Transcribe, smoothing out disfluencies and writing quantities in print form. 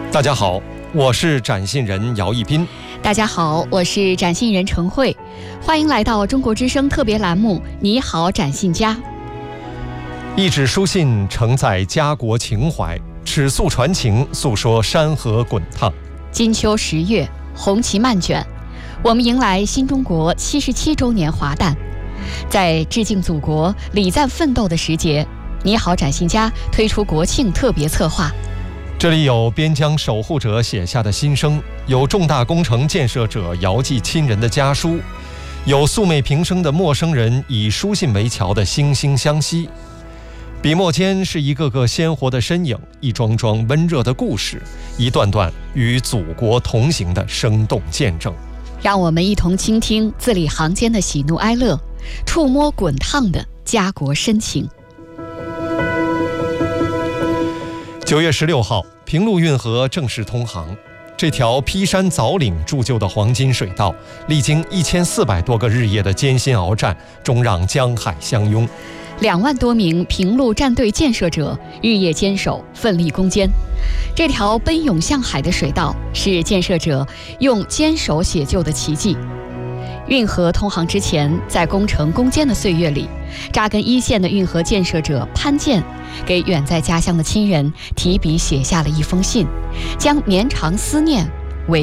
大家好，我是展信人姚一斌。 大家好，我是展信人陈慧，欢迎来到中国之声特别栏目《你好，展信家》。 一纸书信承载家国情怀，尺素传情，诉说山河滚烫。 金秋10月，红旗漫卷，我们迎来新中国77周年华诞。在致敬祖国、礼赞奋斗的时节，你好，展信家推出国庆特别策划。 这里有边疆守护者写下的心声，有重大工程建设者遥寄亲人的家书，有素昧平生的陌生人以书信为桥的惺惺相惜。笔墨间是一个个鲜活的身影，一桩桩温热的故事，一段段与祖国同行的生动见证。 让我们一同倾听字里行间的喜怒哀乐，触摸滚烫的家国深情。 9月16号，平陆运河正式通航。这条劈山凿岭铸就的黄金水道，历经1400多个日夜的艰辛鏖战，终让江海相拥。 2万多名平陆战队建设者日夜坚守，奋力攻坚。这条奔涌向海的水道，是建设者用坚守写就的奇迹。运河通航之前，在工程攻坚的岁月里，扎根一线的运河建设者潘建给远在家乡的亲人提笔写下了一封信，将绵长思念